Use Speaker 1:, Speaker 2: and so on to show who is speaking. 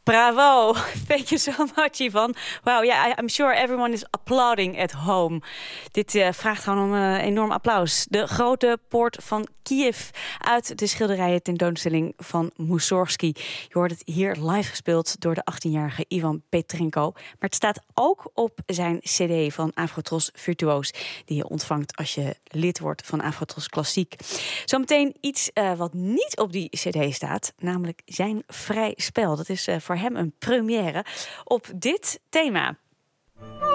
Speaker 1: Bravo. Thank you so much, Ivan. Wow, yeah, I'm sure everyone is applauding at home. Dit vraagt gewoon om enorm applaus. De grote poort van Kiev uit de schilderijen tentoonstelling van Mussorgsky. Je hoort het hier live gespeeld door de 18-jarige Ivan Petrenko. Maar het staat ook op zijn cd van Afrotros Virtuoos, die je ontvangt als je lid wordt van Afrotros Klassiek. Zometeen iets wat niet op die cd staat, namelijk zijn vrij spel. Dat is voor hem een première op dit thema.